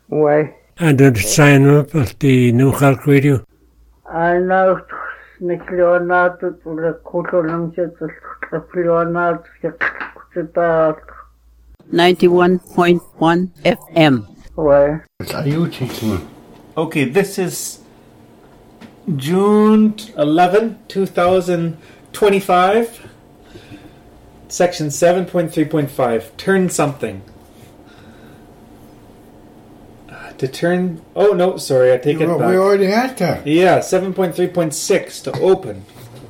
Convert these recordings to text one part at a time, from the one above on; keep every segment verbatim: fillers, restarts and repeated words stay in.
Why? And did sign up at the New Halk Radio? I know Nickleonardo to the Cotolanget of Leonardo. ninety-one point one F M. Why? Are you teaching? Okay, this is June eleventh, twenty twenty-five. Section seven point three point five. Turn something. Uh, to turn... Oh, no, sorry, I take You, it back. we already had that. Yeah, seven point three point six. To open.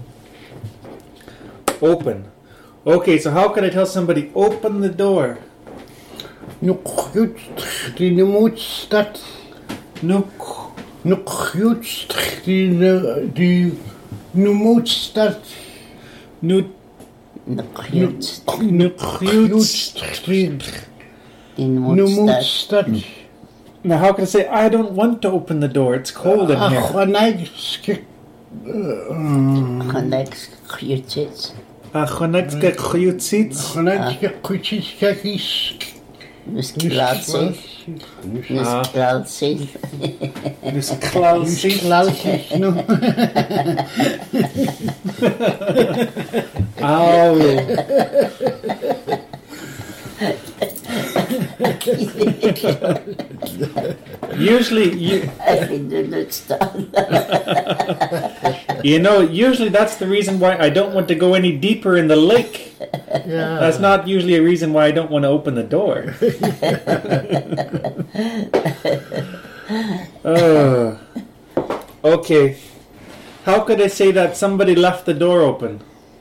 Open. Okay, so how can I tell somebody, open the door? Nog jutst die moedstad. Nuk. Nog jutst die die moedstad. Nu... Nog jutst. Nog jutst die moedstad. Now, how can I say, I don't want to open the door, it's cold in here. Ach, nee, skik. Connects jutst. Ah, Chonetske Chuyutsits. Nee, kutjes kakis. Nus klalsig. Nus Ah. klalsig. Dus Klausie. Klalsig, no. Au. Usually, you, I didn't understand. you know, usually that's the reason why I don't want to go any deeper in the lake. Yeah. That's not usually a reason why I don't want to open the door. uh, okay. How could I say that somebody left the door open?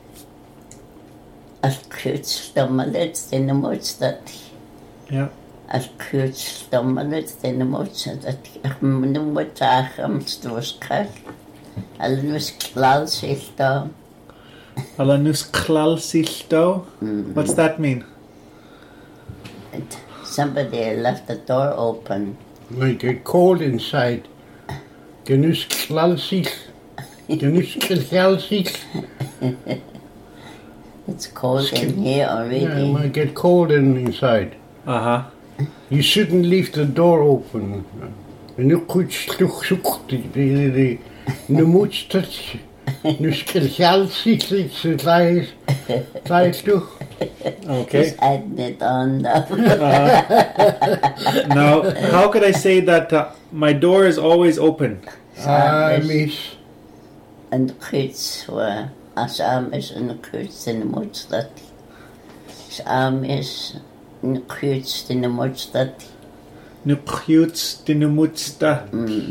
Als kutstommelets in de moedstad. Yeah. Als kutstommelets in de moedstad. Ik moet het zeggen, het was kalt. Al nus klalsig daar. Alanus Klalsilto? What's that mean? Somebody left the door open. I get cold inside. Genus klalsig. Genus klalsig. It's cold in here already. Yeah, I get cold in inside. Uh-huh. You shouldn't leave the door open. En nu goed sloeg zoekt die die die nu moet het nu skiljaal ziet het gleich gleich toch. Okay. Just adding it on now. Now, how could I say that uh, my door is always open? I miss. En de kuts were as Amish en de kuts in de moedstad. As Amish en de kuts in de moedstad. Nukhuts dinumutsta.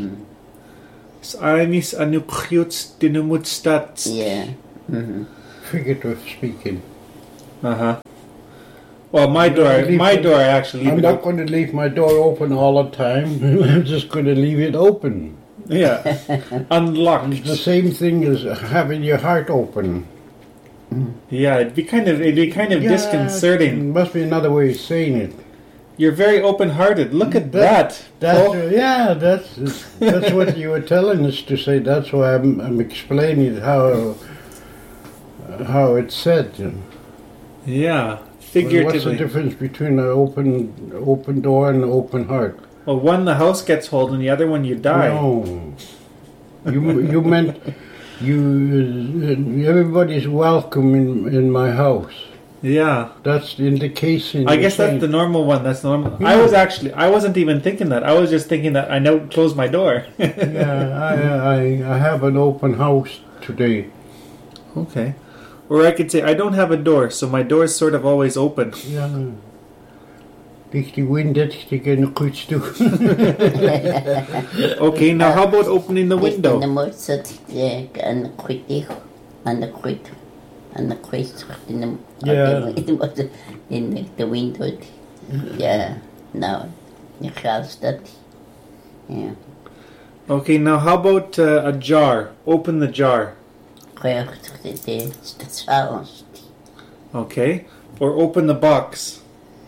Saimis anukhuts dinumutstats. Yeah. Mm-hmm. Figurative speaking. Uh-huh. Well, my door, my door, I actually leave I'm it not open. going to leave my door open all the time. I'm just going to leave it open. Yeah. Unlocked. It's the same thing as having your heart open. Yeah, it'd be kind of, it'd be kind of Yeah, disconcerting. Must be another way of saying it. You're very open-hearted. Look at that. That's, Paul. uh, yeah, that's that's what you were telling us to say. That's why I'm, I'm explaining how how it's said. Yeah, Well, what's the figuratively. difference between an open open door and an open heart? Well, one the house gets hold, and the other one you die. No, you you meant you uh, everybody's welcome in in my house. Yeah. That's the indication. I guess that's the normal one. That's normal. I Yeah. was actually, I wasn't even thinking that. I was just thinking that I now close my door. Yeah, I, I I have an open house today. Okay. Or I could say I don't have a door, so my door is sort of always open. Ja. Dicht die wind dat je kan goed doen. Okay, now how about opening the In de window? moedstad. En de kuit dicht. En de kuit. En de kuit in de Yeah. in the, the window. Yeah. No. Je gaat dat. Yeah. Okay, now how about uh, a jar? Open the jar. Gelukkig dit is het s'avonds. Okay. Or open the box.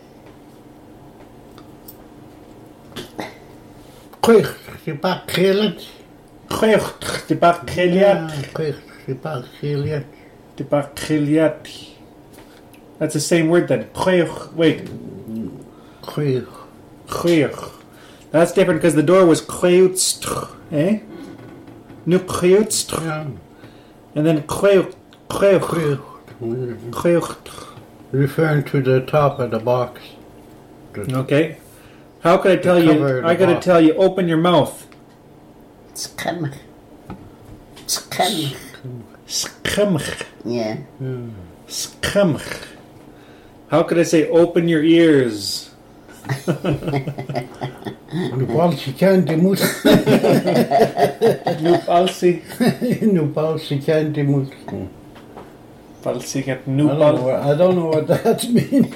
Kwijt, je pak gillet. Geugd, de bakgeliat. Kwijt, je pak gillet. De bakgeliat. That's the same word then. Geug. Wait. Kwijt. Geug. That's different because the door was kreutstr, eh? Nu kreutstr. Yeah. And then kreut, kreut, Kreut. kreut. Referring to the top of the box. The- Okay. How could I tell cover you? of the I gotta box. tell you, open your mouth. Skam. Skam. Skrimch. Yeah. Skrimch. How could I say open your ears? Nu balsi candy mus. Nu balsi. Nu balsi candy mus. Balsi get I nu don't know bal. what, I don't know what that means.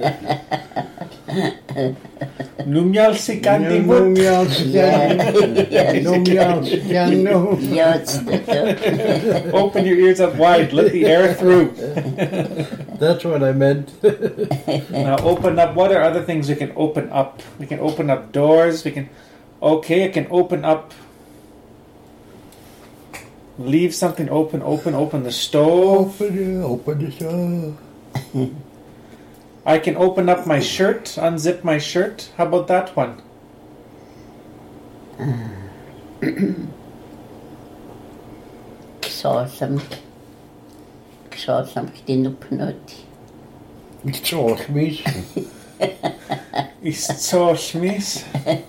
Nu mjalsi kandi No mut. mjalsi candy. No mjalsi candy. No. Ja, it's the Open your ears up wide. Let the air through. That's what I meant. Now open up. What are other things we can open up? We can open up doors. We can. Okay, I can open up. Leave something open. Open. Open the stove. Open it, open it up. I can open up my shirt. Unzip my shirt. How about that one? Ksasam. Ksasam dinupnoti. It's all me. Is so schmies.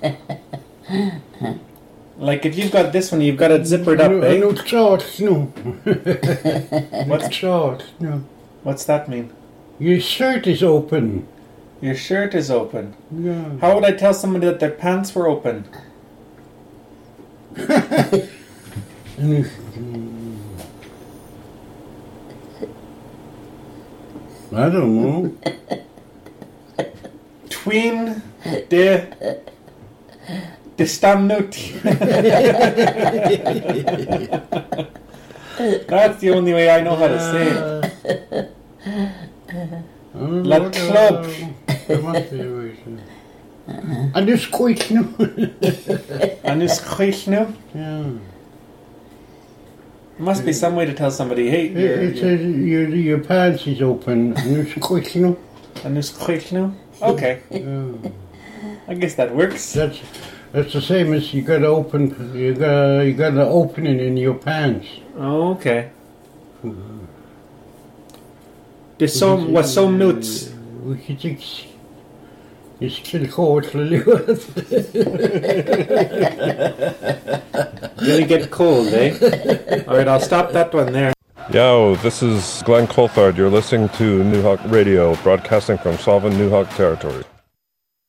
Like if you've got this one, you've got it zippered up, No, eh? no shorts, no. What's shorts, no. What's that mean? Your shirt is open. Your shirt is open. Yeah. How would I tell somebody that their pants were open? I don't know. Tween de de stamnut. That's the only way I know how to say it. La club. And it's quick, no. And is krichnu. Yeah. Must be some way to tell somebody, hey, It, your, it your, says your, your pants is open. And it's quick, no. and is krichnu. Okay, Yeah. I guess that works. That's that's the same as you got to open. You got you got an opening in your pants. Oh, okay. Det som var som nuts. Vilket gick. Det skulle gå till livet. Gonna get cold, eh? All right, I'll stop that one there. Yo, this is Glenn Coulthard. You're listening to New Hawk Radio, broadcasting from Solvin, New Hawk territory.